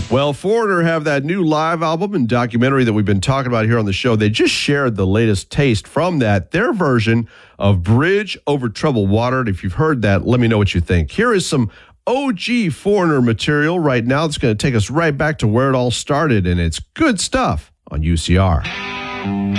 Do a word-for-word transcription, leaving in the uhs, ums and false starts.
Well, Foreigner have that new live album and documentary that we've been talking about here on the show. They just shared the latest taste from that, their version of Bridge Over Troubled Water. And if you've heard that, let me know what you think. Here is some O G Foreigner material right now that's going to take us right back to where it all started, and it's good stuff on U C R.